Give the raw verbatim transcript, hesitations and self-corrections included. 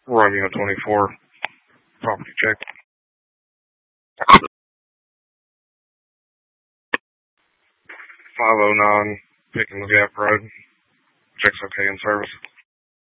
Romeo twenty-four, property check. five oh nine Picking the Gap Road. Check's okay in service.